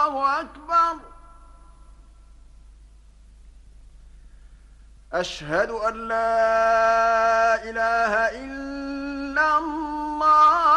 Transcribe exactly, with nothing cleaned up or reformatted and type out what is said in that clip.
الله أكبر. أشهد أن لا إله إلا الله.